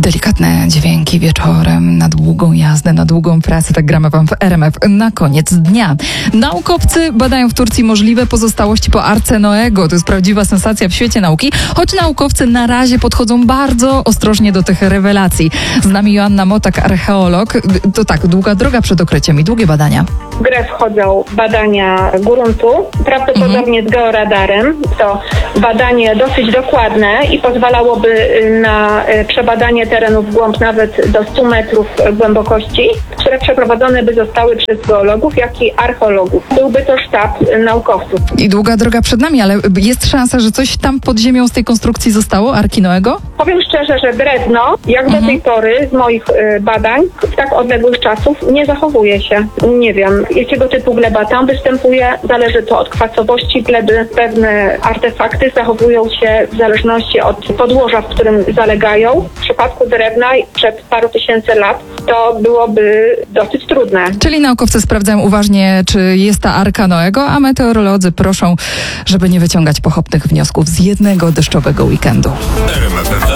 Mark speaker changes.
Speaker 1: Delikatne dźwięki wieczorem na długą jazdę, na długą pracę. Tak gramy wam w RMF na koniec dnia. Naukowcy badają w Turcji możliwe pozostałości po Arce Noego. To jest prawdziwa sensacja w świecie nauki, choć naukowcy na razie podchodzą bardzo ostrożnie do tych rewelacji. Z nami Joanna Motak, archeolog. To tak, długa droga przed odkryciem i długie badania.
Speaker 2: W grę wchodzą badania gruntu, prawdopodobnie z georadarem. To badanie dosyć dokładne i pozwalałoby na przebadanie terenów w głąb nawet do 100 metrów głębokości, które przeprowadzone by zostały przez geologów, jak i archeologów. Byłby to sztab naukowców.
Speaker 1: I długa droga przed nami, ale jest szansa, że coś tam pod ziemią z tej konstrukcji zostało, Arki Noego?
Speaker 2: Powiem szczerze, że drewno, jak do tej pory z moich badań, z tak odległych czasów, nie zachowuje się. Nie wiem, jakiego typu gleba tam występuje. Zależy to od kwasowości gleby. Pewne artefakty zachowują się w zależności od podłoża, w którym zalegają. W przypadku drewna przed paru tysięcy lat to byłoby dosyć trudne.
Speaker 1: Czyli naukowcy sprawdzają uważnie, czy jest ta Arka Noego, a meteorolodzy proszą, żeby nie wyciągać pochopnych wniosków z jednego deszczowego weekendu.
Speaker 3: RMF FM.